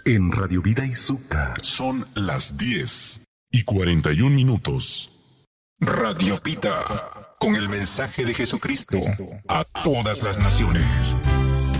En Radio Vida Izúcar son las 10:41. Radio Pita, con el mensaje de Jesucristo a todas las naciones.